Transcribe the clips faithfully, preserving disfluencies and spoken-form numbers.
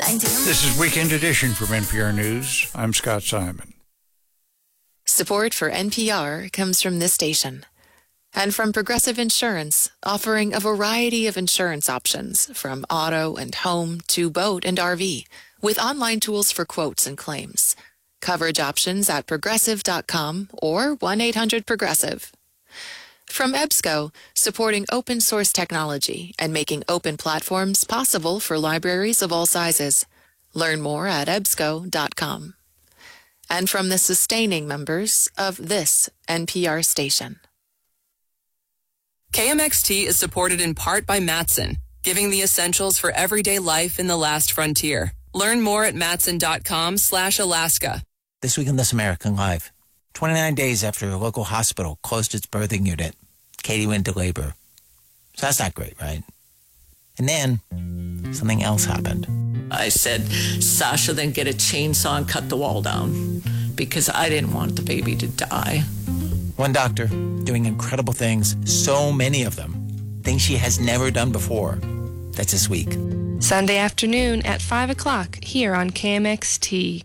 This is Weekend Edition from N P R News. I'm Scott Simon. Support for N P R comes from this station and from Progressive Insurance, offering a variety of insurance options from auto and home to boat and R V, with online tools for quotes and claims. Coverage options at progressive dot com or one eight hundred progressive. From EBSCO, supporting open source technology and making open platforms possible for libraries of all sizes. Learn more at ebsco dot com. And from the sustaining members of this N P R station. K M X T is supported in part by Matson, giving the essentials for everyday life in the last frontier. Learn more at matson.com slash Alaska. This week on This American Life, twenty-nine days after a local hospital closed its birthing unit, Katie went into labor. So that's not great, right? And then something else happened. I said, Sasha, then get a chainsaw and cut the wall down because I didn't want the baby to die. One doctor doing incredible things, so many of them, things she has never done before. That's this week. Sunday afternoon at five o'clock here on K M X T.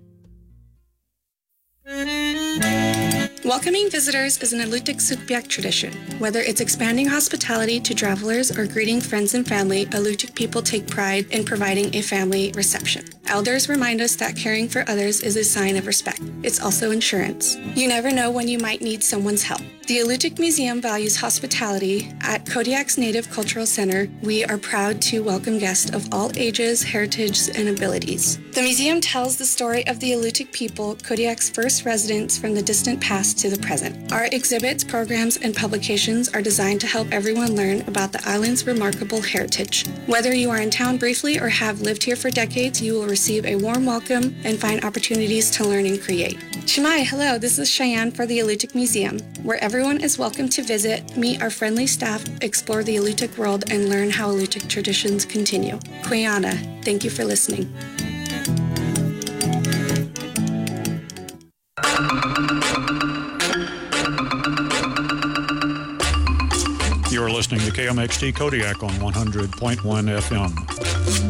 Welcoming visitors is an Alutiiq Sugpiaq tradition. Whether it's expanding hospitality to travelers or greeting friends and family, Alutiiq people take pride in providing a family reception. Elders remind us that caring for others is a sign of respect. It's also insurance. You never know when you might need someone's help. The Alutiiq Museum values hospitality. At Kodiak's Native Cultural Center, we are proud to welcome guests of all ages, heritages, and abilities. The museum tells the story of the Alutiiq people, Kodiak's first residents from the distant past to the present. Our exhibits, programs, and publications are designed to help everyone learn about the island's remarkable heritage. Whether you are in town briefly or have lived here for decades, you will receive a warm welcome and find opportunities to learn and create. Shemai, hello, this is Cheyenne for the Alutiiq Museum, where everyone is welcome to visit, meet our friendly staff, explore the Alutiiq world, and learn how Alutiiq traditions continue. Kuyana, thank you for listening. You're listening to K M X T Kodiak on one hundred point one F M.